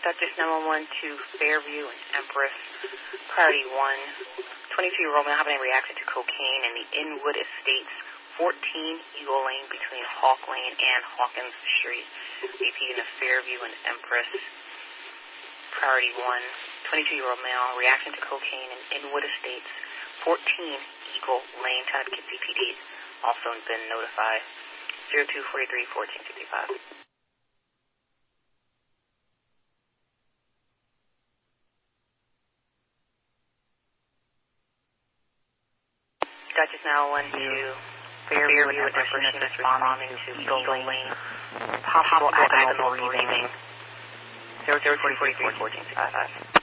Duchess 911 to Fairview and Empress. Priority 1. 22-year-old male having a reaction to cocaine in the Inwood Estates, 14 Eagle Lane between Hawk Lane and Hawkins Street. BP in the Fairview and Empress. Priority 1. 22-year-old male reaction to cocaine in Inwood Estates, 14 Eagle Lane. Connecticut CPD also been notified. 0243 1465. Duchess now went to Fairview with Empress responding to Eagle Lane. Possible abdominal breathing. 0243 1465.